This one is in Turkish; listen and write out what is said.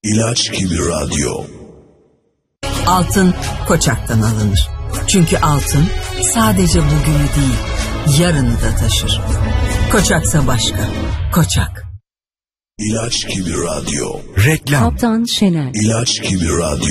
İlaç gibi radyo. Altın Koçak'tan alınır. Çünkü altın sadece bugünü değil, yarını da taşır. Koçaksa başka. Koçak. İlaç gibi radyo. Reklam. Kaptan Şener. İlaç gibi radyo.